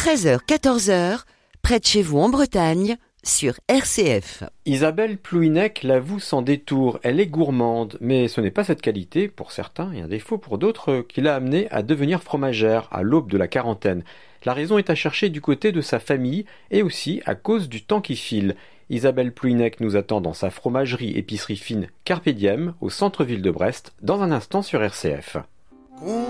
13h-14h, près de chez vous en Bretagne, sur RCF. Isabelle Plouhinec l'avoue sans détour, elle est gourmande, mais ce n'est pas cette qualité, pour certains et un défaut pour d'autres, qui l'a amenée à devenir fromagère à l'aube de la quarantaine. La raison est à chercher du côté de sa famille et aussi à cause du temps qui file. Isabelle Plouhinec nous attend dans sa fromagerie épicerie fine Carpe Diem au centre-ville de Brest, dans un instant sur RCF.